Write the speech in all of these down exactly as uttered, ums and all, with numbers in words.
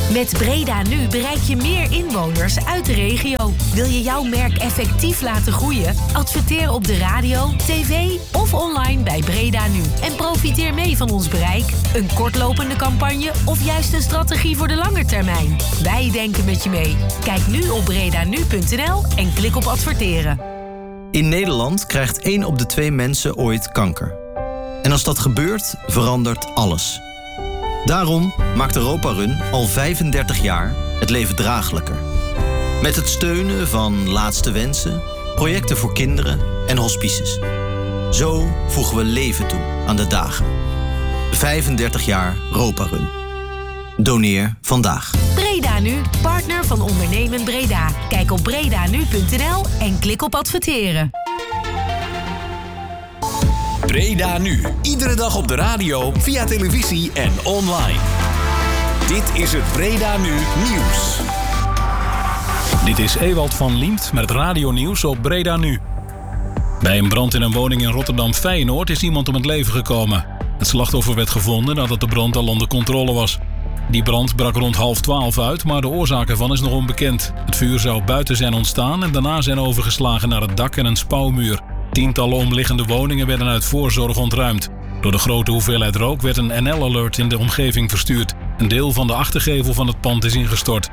Met Breda Nu bereik je meer inwoners uit de regio. Wil je jouw merk effectief laten groeien? Adverteer op de radio, tv of online bij Breda Nu. En profiteer mee van ons bereik, een kortlopende campagne of juist een strategie voor de lange termijn. Wij denken met je mee. Kijk nu op bredanu punt n l en klik op adverteren. In Nederland krijgt één op de twee mensen ooit kanker. En als dat gebeurt, verandert alles. Daarom maakt Europa Run al vijfendertig jaar het leven draaglijker. Met het steunen van Laatste Wensen, projecten voor kinderen en hospices. Zo voegen we leven toe aan de dagen. vijfendertig jaar Europa Run. Doneer vandaag. Breda Nu, partner van Ondernemen Breda. Kijk op bredanu punt n l en klik op adverteren. Breda Nu. Iedere dag op de radio, via televisie en online. Dit is het Breda Nu Nieuws. Dit is Ewald van Liemt met het radionieuws op Breda Nu. Bij een brand in een woning in Rotterdam-Feyenoord is iemand om het leven gekomen. Het slachtoffer werd gevonden nadat de brand al onder controle was. Die brand brak rond half twaalf uit, maar de oorzaak ervan is nog onbekend. Het vuur zou buiten zijn ontstaan en daarna zijn overgeslagen naar het dak en een spouwmuur. Tientallen omliggende woningen werden uit voorzorg ontruimd. Door de grote hoeveelheid rook werd een N L-alert in de omgeving verstuurd. Een deel van de achtergevel van het pand is ingestort.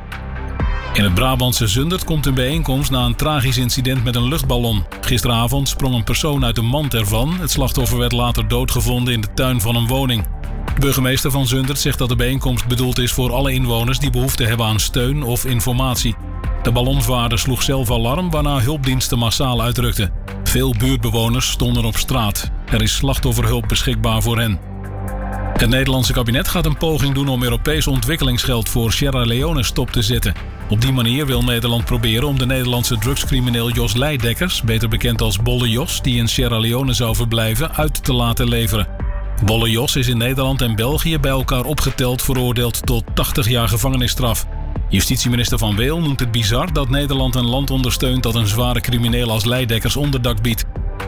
In het Brabantse Zundert komt een bijeenkomst na een tragisch incident met een luchtballon. Gisteravond sprong een persoon uit de mand ervan. Het slachtoffer werd later doodgevonden in de tuin van een woning. De burgemeester van Zundert zegt dat de bijeenkomst bedoeld is voor alle inwoners die behoefte hebben aan steun of informatie. De ballonvaarder sloeg zelf alarm, waarna hulpdiensten massaal uitrukten. Veel buurtbewoners stonden op straat. Er is slachtofferhulp beschikbaar voor hen. Het Nederlandse kabinet gaat een poging doen om Europees ontwikkelingsgeld voor Sierra Leone stop te zetten. Op die manier wil Nederland proberen om de Nederlandse drugscrimineel Jos Leidekkers, beter bekend als Bolle Jos, die in Sierra Leone zou verblijven, uit te laten leveren. Bolle Jos is in Nederland en België bij elkaar opgeteld veroordeeld tot tachtig jaar gevangenisstraf. Justitieminister Van Weel noemt het bizar dat Nederland een land ondersteunt dat een zware crimineel als Leidekkers onderdak biedt.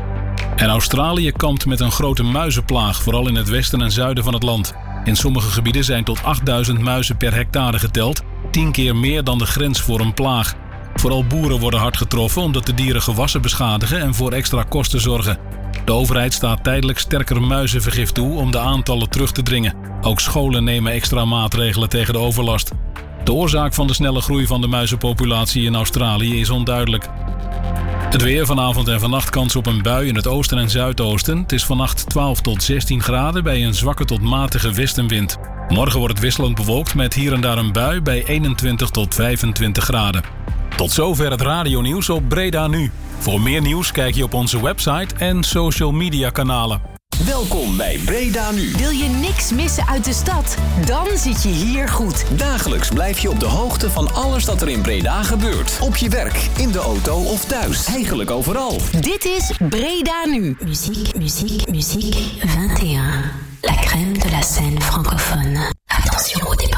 En Australië kampt met een grote muizenplaag, vooral in het westen en zuiden van het land. In sommige gebieden zijn tot achtduizend muizen per hectare geteld, tien keer meer dan de grens voor een plaag. Vooral boeren worden hard getroffen omdat de dieren gewassen beschadigen en voor extra kosten zorgen. De overheid staat tijdelijk sterker muizenvergif toe om de aantallen terug te dringen. Ook scholen nemen extra maatregelen tegen de overlast. De oorzaak van de snelle groei van de muizenpopulatie in Australië is onduidelijk. Het weer vanavond en vannacht kans op een bui in het oosten en zuidoosten. Het is vannacht twaalf tot zestien graden bij een zwakke tot matige westenwind. Morgen wordt het wisselend bewolkt met hier en daar een bui bij eenentwintig tot vijfentwintig graden. Tot zover het radionieuws op Breda Nu. Voor meer nieuws kijk je op onze website en social media kanalen. Welkom bij Breda Nu. Wil je niks missen uit de stad? Dan zit je hier goed. Dagelijks blijf je op de hoogte van alles dat er in Breda gebeurt. Op je werk, in de auto of thuis. Eigenlijk overal. Dit is Breda Nu. Muziek, muziek, muziek. vingt et un. La crème de la scène francophone. Attention au départ.